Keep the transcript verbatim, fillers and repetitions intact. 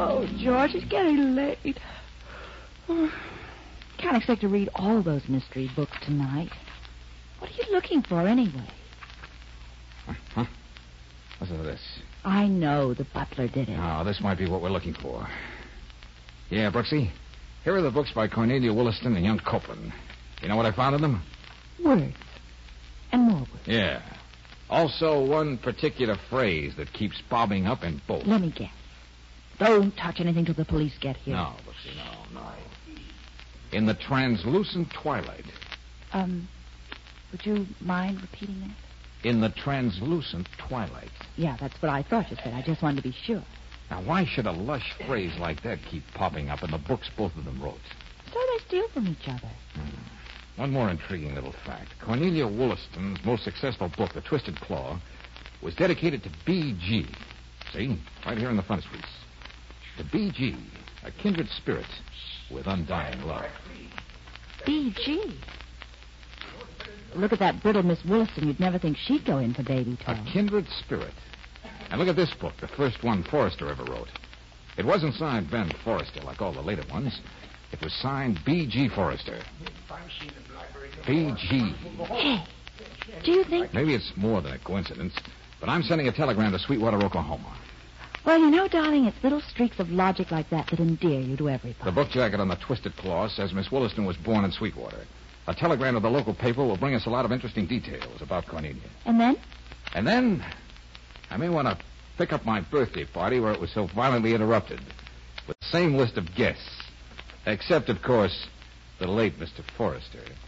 Oh, George, it's getting late. Oh, can't expect to read all those mystery books tonight. What are you looking for, anyway? Huh? What's this? I know the butler did it. Oh, this might be what we're looking for. Yeah, Brooksy. Here are the books by Cornelia Williston and young Copeland. You know what I found in them? Words. And more words. Yeah. Also, one particular phrase that keeps bobbing up in both. Let me guess. Don't touch anything till the police get here. No, Brooksy, no, no. In the translucent twilight. Um, would you mind repeating that? In the translucent twilight. Yeah, that's what I thought you said. I just wanted to be sure. Now, why should a lush phrase like that keep popping up in the books both of them wrote? So they steal from each other. Hmm. One more intriguing little fact. Cornelia Williston's most successful book, The Twisted Claw, was dedicated to B G. See? Right here in the frontispiece. To B G, a kindred spirit with undying love. B G? Look at that brittle Miss Williston. You'd never think she'd go in for baby talk. A kindred spirit. And look at this book, the first one Forrester ever wrote. It wasn't signed Ben Forrester like all the later ones. It was signed B G. Forrester. B G. Hey, do you think... Maybe it's more than a coincidence, but I'm sending a telegram to Sweetwater, Oklahoma. Well, you know, darling, it's little streaks of logic like that that endear you to everybody. The book jacket on the Twisted Claw says Miss Williston was born in Sweetwater. A telegram to the local paper will bring us a lot of interesting details about Cornelia. And then? And then, I may want to pick up my birthday party where it was so violently interrupted with the same list of guests. Except, of course, the late Mister Forrester.